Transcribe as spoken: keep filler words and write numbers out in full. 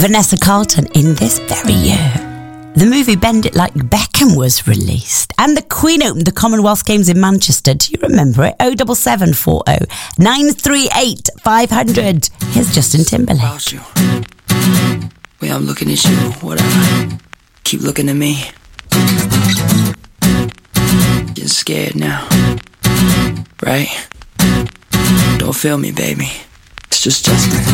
Vanessa Carlton in this very year. The movie Bend It Like Beckham was released, and the Queen opened the Commonwealth Games in Manchester. Do you remember it? oh seven seven four oh nine three eight five hundred. Here's Justin Timberlake. About you. Way I'm looking at you, whatever. Keep looking at me. Getting scared now, right? Don't feel me, baby. It's just Justin.